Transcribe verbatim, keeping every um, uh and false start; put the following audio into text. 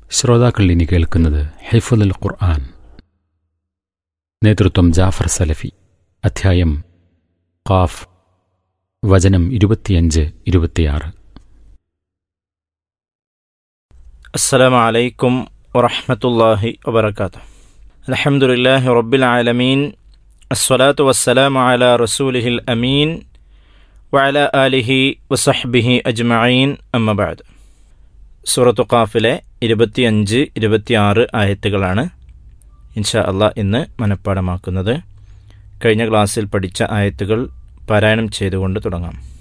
ശ്രോതാക്കൾ ഇനി കേൾക്കുന്നത് ഹിഫ്ളുൽ ഖുർആൻ. നേതൃത്വം ജാഫർ സലഫി. അധ്യായം ഖാഫ്. വചനം ഇരുപത്തിയഞ്ച് ഇരുപത്തിയാറ്. അസ്സലാമു അലൈക്കും വറഹ്മത്തുള്ളാഹി വബറകാതുഹു. അൽഹംദുലില്ലാഹി റബ്ബിൽ ആലമീൻ. അസ്സലാത്തു വസ്സലാമു അലാ റസൂലിഹിൽ അമീൻ വഅലാ ആലിഹി വസഹ്ബിഹി അജ്മഈൻ. അമ്മ ബഅദ്. സൂറത്തു ഖാഫിലെ ഇരുപത്തിയഞ്ച് ഇരുപത്തിയാറ് ആയത്തുകളാണ് ഇൻഷാ അല്ലാഹ് ഇന്ന് മനഃപ്പാഠമാക്കുന്നത്. കഴിഞ്ഞ ക്ലാസ്സിൽ പഠിച്ച ആയത്തുകൾ പാരായണം ചെയ്തുകൊണ്ട് തുടങ്ങാം.